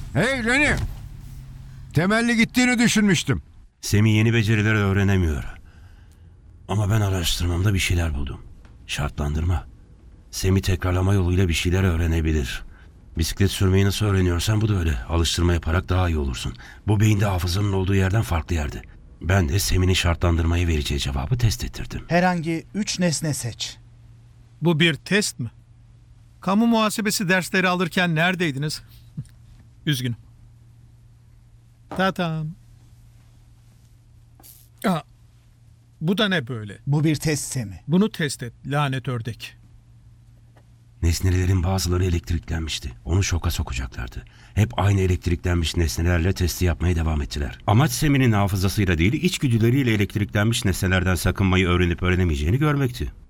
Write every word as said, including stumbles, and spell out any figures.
Hey Lenny! Temelli gittiğini düşünmüştüm. Semih yeni beceriler öğrenemiyor. Ama ben araştırmamda bir şeyler buldum. Şartlandırma. Semih tekrarlama yoluyla bir şeyler öğrenebilir. Bisiklet sürmeyi nasıl öğreniyorsan bu da öyle. Alıştırma yaparak daha iyi olursun. Bu beyinde hafızanın olduğu yerden farklı yerde. Ben de Semih'in şartlandırmayı vereceği cevabı test ettirdim. Herhangi üç nesne seç. Bu bir test mi? Kamu muhasebesi dersleri alırken neredeydiniz? Üzgünüm. Tatam. Aa, bu da ne böyle? Bu bir test Semih. Bunu test et lanet ördek. Nesnelerin bazıları elektriklenmişti. Onu şoka sokacaklardı. Hep aynı elektriklenmiş nesnelerle testi yapmaya devam ettiler. Amaç Semih'in hafızasıyla değil, içgüdüleriyle elektriklenmiş nesnelerden sakınmayı öğrenip öğrenemeyeceğini görmekti.